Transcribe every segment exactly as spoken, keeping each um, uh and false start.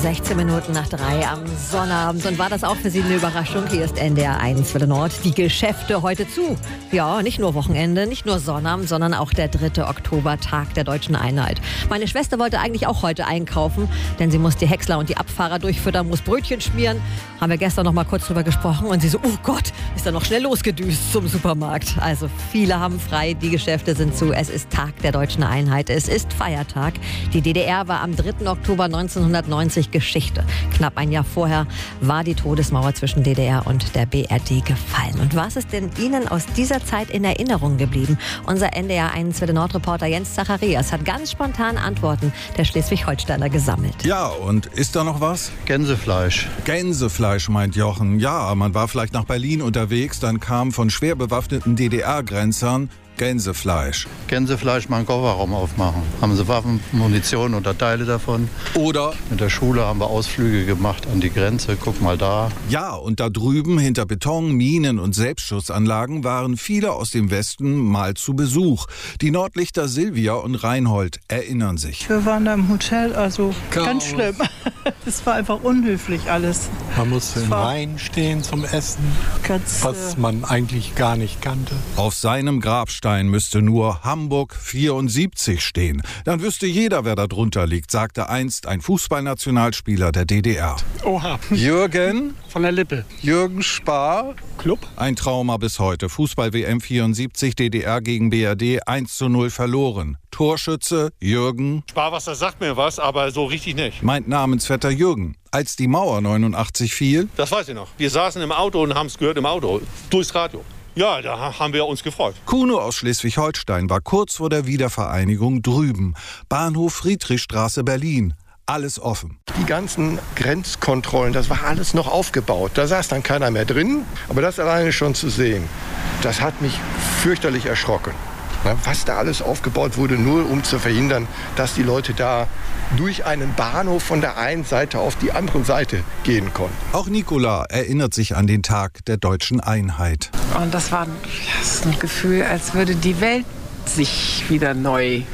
sechzehn Minuten nach drei am Sonnabend. Und war das auch für Sie eine Überraschung? Hier ist N D R eins Welle Nord. Die Geschäfte heute zu. Ja, nicht nur Wochenende, nicht nur Sonnabend, sondern auch der dritte Oktober, Tag der Deutschen Einheit. Meine Schwester wollte eigentlich auch heute einkaufen, denn sie muss die Häcksler und die Abfahrer durchfüttern, muss Brötchen schmieren. Haben wir gestern noch mal kurz drüber gesprochen und sie so, oh Gott, ist dann noch schnell losgedüst zum Supermarkt. Also viele haben frei, die Geschäfte sind zu. Es ist Tag der Deutschen Einheit, es ist Feiertag. Die D D R war am dritten Oktober neunzehnhundertneunzig Geschichte. Knapp ein Jahr vorher war die Todesmauer zwischen D D R und der B R D gefallen. Und was ist denn Ihnen aus dieser Zeit in Erinnerung geblieben? Unser N D R eins Welle Nord-Reporter Jens Zacharias hat ganz spontan Antworten der Schleswig-Holsteiner gesammelt. Ja, und ist da noch was? Gänsefleisch. Gänsefleisch, meint Jochen. Ja, man war vielleicht nach Berlin unterwegs, dann kam von schwer bewaffneten D D R-Grenzern Gänsefleisch. Gänsefleisch mal einen Kofferraum aufmachen. Haben sie Waffen, Munition oder Teile davon. Oder? Mit der Schule haben wir Ausflüge gemacht an die Grenze. Guck mal da. Ja, und da drüben hinter Beton, Minen und Selbstschussanlagen waren viele aus dem Westen mal zu Besuch. Die Nordlichter Silvia und Reinhold erinnern sich. Wir waren da im Hotel, also Chaos. Ganz schlimm. Es war einfach unhöflich alles. Man musste im Rhein stehen zum Essen, Ganz, was äh, man eigentlich gar nicht kannte. Auf seinem Grabstein müsste nur Hamburg vierundsiebzig stehen. Dann wüsste jeder, wer da drunter liegt, sagte einst ein Fußballnationalspieler der D D R. Oha, Jürgen, von der Lippe. Jürgen Spahr. Club. Ein Trauma bis heute. Fußball-W M vierundsiebzig, D D R gegen B R D, eins zu null verloren. Torschütze Jürgen. Sparwasser sagt mir was, aber so richtig nicht. Meint Namensvetter Jürgen. Als die Mauer neunundachtzig fiel, Das weiß ich noch. Wir saßen im Auto und haben es gehört im Auto, durchs Radio. Ja, da haben wir uns gefreut. Kuno aus Schleswig-Holstein war kurz vor der Wiedervereinigung drüben. Bahnhof Friedrichstraße, Berlin. Alles offen. Die ganzen Grenzkontrollen, das war alles noch aufgebaut. Da saß dann keiner mehr drin. Aber das alleine schon zu sehen, das hat mich fürchterlich erschrocken. Was da alles aufgebaut wurde, nur um zu verhindern, dass die Leute da durch einen Bahnhof von der einen Seite auf die andere Seite gehen konnten. Auch Nicola erinnert sich an den Tag der Deutschen Einheit. Und das war das ist ein Gefühl, als würde die Welt sich wieder neu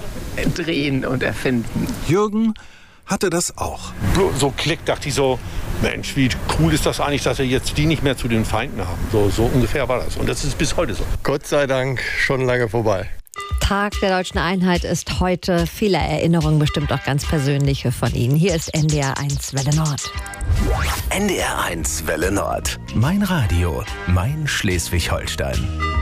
drehen und erfinden. Jürgen hatte das auch. So Klick, dachte ich so, Mensch, wie cool ist das eigentlich, dass wir jetzt die nicht mehr zu den Feinden haben. So, so ungefähr war das. Und das ist bis heute so. Gott sei Dank schon lange vorbei. Tag der Deutschen Einheit ist heute. Viele Erinnerungen, bestimmt auch ganz persönliche von Ihnen. Hier ist N D R eins Welle Nord. N D R eins Welle Nord. Mein Radio, mein Schleswig-Holstein.